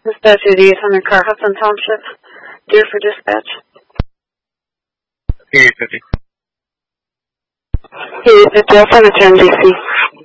Dispatch 8800 Car Hudson Township. Due for dispatch. 8850. 8850, I'll send it to NBC.